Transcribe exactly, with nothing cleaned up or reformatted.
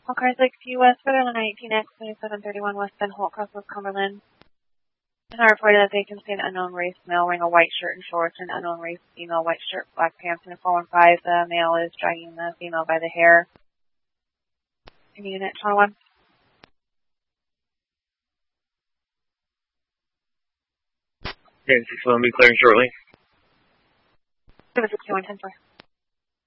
All car six U S for the nineteen X twenty-seven thirty-one West Bend Holt Crossroads Cumberland. And I reported that they can see an unknown race male wearing a white shirt and shorts, and unknown race female white shirt, black pants, and a four one five. The male is dragging the female by the hair. Any unit, Channel one. Okay, six will be clearing shortly. Give us a two one ten four.